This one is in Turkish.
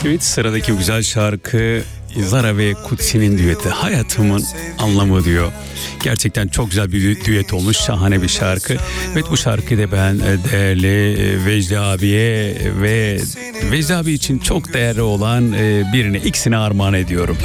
Evet, sıradaki güzel şarkı Zara ve Kutsi'nin düeti. Hayatımın anlamı diyor. Gerçekten çok güzel bir düet olmuş. Şahane bir şarkı. Evet, bu şarkıyı da ben değerli Vecdi abiye ve Vecdi abi için çok değerli olan birine, ikisine armağan ediyorum.